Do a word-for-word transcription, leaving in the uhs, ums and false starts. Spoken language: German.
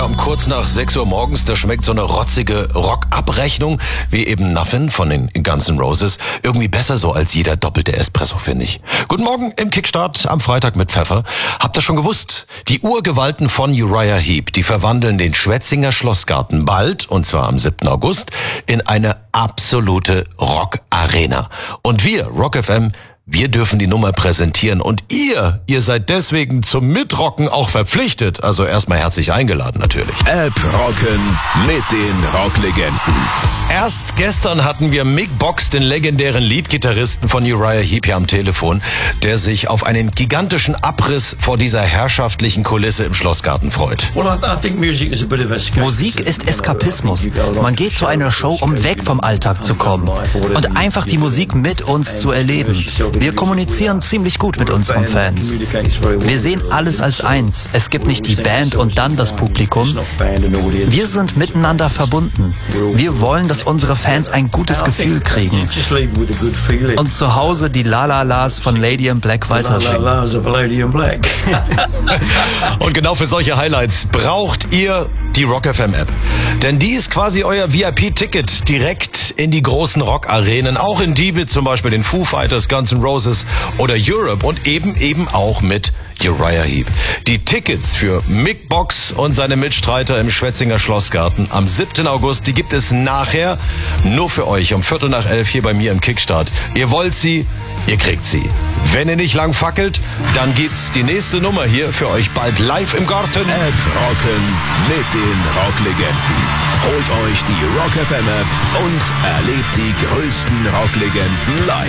um kurz nach sechs Uhr morgens, da schmeckt so eine rotzige Rock-Abrechnung, wie eben Nothing von den Guns N' Roses, irgendwie besser so als jeder doppelte Espresso, finde ich. Guten Morgen im Kickstart am Freitag mit Pfeffer. Habt ihr schon gewusst? Die Urgewalten von Uriah Heep, die verwandeln den Schwetzinger Schlossgarten bald, und zwar am siebten August, in eine absolute Rock-Arena. Und wir, Rock F M, wir dürfen die Nummer präsentieren und ihr, ihr seid deswegen zum Mitrocken auch verpflichtet. Also erstmal herzlich eingeladen natürlich. App rocken mit den Rocklegenden. Erst gestern hatten wir Mick Box, den legendären Leadgitarristen von Uriah Heep, hier am Telefon, der sich auf einen gigantischen Abriss vor dieser herrschaftlichen Kulisse im Schlossgarten freut. Musik ist Eskapismus. Man geht zu einer Show, um weg vom Alltag zu kommen und einfach die Musik mit uns zu erleben. Wir kommunizieren ziemlich gut mit unseren Fans. Wir sehen alles als eins. Es gibt nicht die Band und dann das Publikum. Wir sind miteinander verbunden. Wir wollen, dass unsere Fans ein gutes Gefühl kriegen und zu Hause die La-La-Las von Lady in Black weitersingen. Und genau für solche Highlights braucht ihr die Rock F M App. Denn die ist quasi euer V I P-Ticket direkt in die großen Rock-Arenen, auch in die mit zum Beispiel den Foo Fighters, Guns N' Roses oder Europe und eben eben auch mit Uriah Heep. Die Tickets für Mick Box und seine Mitstreiter im Schwetzinger Schlossgarten am siebten August, die gibt es nachher nur für euch um Viertel nach elf hier bei mir im Kickstart. Ihr wollt sie, ihr kriegt sie. Wenn ihr nicht lang fackelt, dann gibt's die nächste Nummer hier für euch bald live im Garten. App rocken mit den Rocklegenden. Holt euch die Rock F M App und erlebt die größten Rocklegenden live.